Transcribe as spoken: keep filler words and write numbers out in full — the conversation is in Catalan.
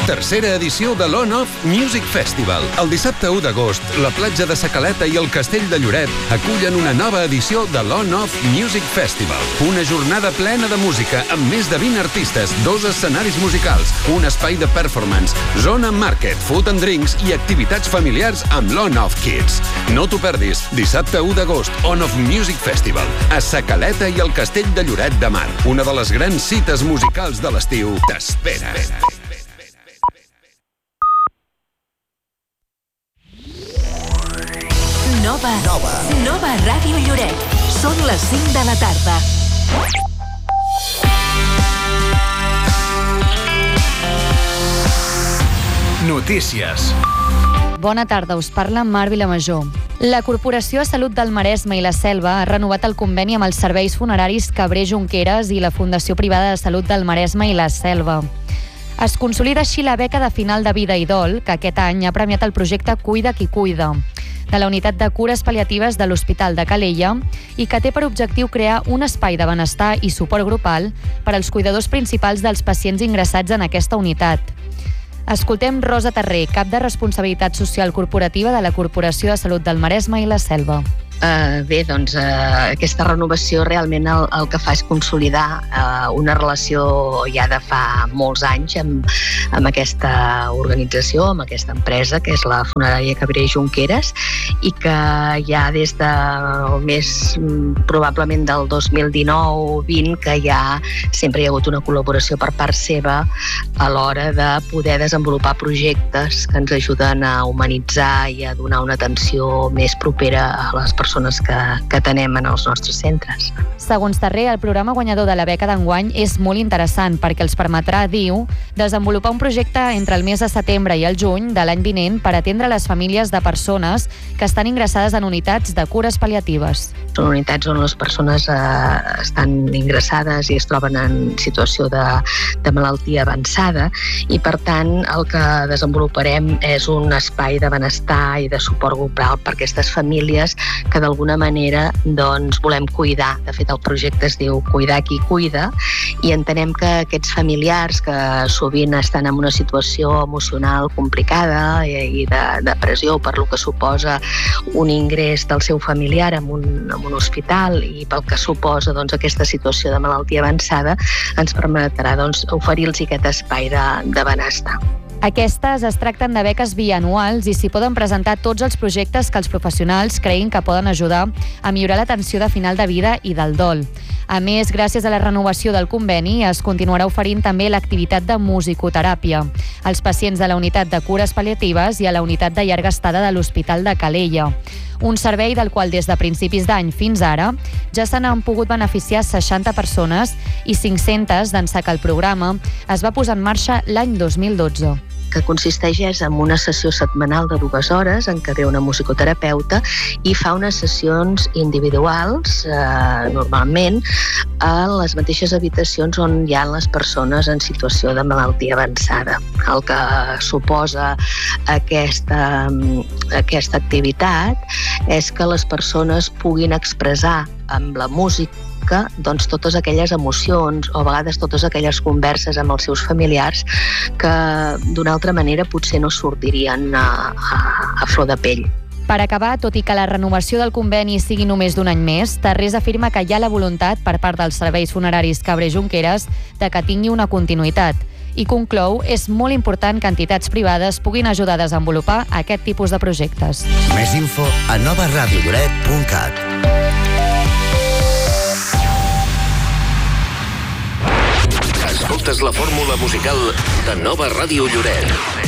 Tercera edició de l'On-Off Music Festival. El dissabte u d'agost, la platja de Sa Caleta i el Castell de Lloret acullen una nova edició de l'On-Off Music Festival. Una jornada plena de música amb més de vint artistes, dos escenaris musicals, un espai de performance, zona market, food and drinks i activitats familiars amb l'On-Off Kids. No t'ho perdis. Dissabte u d'agost, On-Off Music Festival, a Sa Caleta i el Castell de Lloret de Mar. Una de les grans cites musicals de l'estiu t'espera. Nova, Nova. Nova Ràdio Lloret. Són les cinc de la tarda. Notícies. Bona tarda, us parla Mar Vilamajor. La Corporació de Salut del Maresme i la Selva ha renovat el conveni amb els serveis funeraris Cabré Junqueras i la Fundació Privada de Salut del Maresme i la Selva. Es consolida així la beca de final de vida i dol, que aquest any ha premiat el projecte Cuida qui cuida, de la Unitat de Cures Pal·liatives de l'Hospital de Calella i que té per objectiu crear un espai de benestar i suport grupal per als cuidadors principals dels pacients ingressats en aquesta unitat. Escoltem Rosa Terré, cap de Responsabilitat Social Corporativa de la Corporació de Salut del Maresme i la Selva. Uh, bé, doncs uh, aquesta renovació realment el, el que fa és consolidar uh, una relació ja de fa molts anys amb, amb aquesta organització, amb aquesta empresa que és la funerària Cabré Junqueras i que ja des del mes probablement del dos mil dinou vint que ja sempre hi ha hagut una col·laboració per part seva a l'hora de poder desenvolupar projectes que ens ajuden a humanitzar i a donar una atenció més propera a les persones persones que, que tenem en els nostres centres. Segons Terré, el programa guanyador de la beca d'enguany és molt interessant perquè els permetrà, diu, desenvolupar un projecte entre el mes de setembre i el juny de l'any vinent per atendre les famílies de persones que estan ingressades en unitats de cures pal·liatives. Són unitats on les persones eh, estan ingressades i es troben en situació de, de malaltia avançada i, per tant, el que desenvoluparem és un espai de benestar i de suport grupal per a aquestes famílies que d'alguna manera doncs, volem cuidar. De fet, el projecte es diu Cuidar qui cuida i entenem que aquests familiars que sovint estan en una situació emocional complicada i de depressió per lo que suposa un ingrés del seu familiar en un, en un hospital i pel que suposa doncs, aquesta situació de malaltia avançada, ens permetrà doncs, oferir-los aquest espai de, de benestar. Aquestes es tracten de beques bianuals i s'hi poden presentar tots els projectes que els professionals creguin que poden ajudar a millorar l'atenció de final de vida i del dol. A més, gràcies a la renovació del conveni, es continuarà oferint també l'activitat de musicoteràpia als pacients de la unitat de cures pal·liatives i a la unitat de llarga estada de l'Hospital de Calella. Un servei del qual des de principis d'any fins ara ja se n'han pogut beneficiar seixanta persones i cinc-centes d'ençà que el programa es va posar en marxa l'any dos mil dotze. Que consisteix en una sessió setmanal de dues hores en què ve una musicoterapeuta i fa unes sessions individuals, eh, normalment, a les mateixes habitacions on hi ha les persones en situació de malaltia avançada. El que suposa aquesta, aquesta activitat és que les persones puguin expressar amb la música doncs totes aquelles emocions o a vegades totes aquelles converses amb els seus familiars que d'una altra manera potser no sortirien a, a, a flor de pell. Per acabar, tot i que la renovació del conveni sigui només d'un any més, Terrés afirma que hi ha la voluntat per part dels serveis funeraris Cabré Junqueras de que tingui una continuïtat. I conclou, és molt important que entitats privades puguin ajudar a desenvolupar aquest tipus de projectes. Més info a nova ràdio lloret punt cat. Escoltes la fórmula musical de Nova Ràdio Lloret.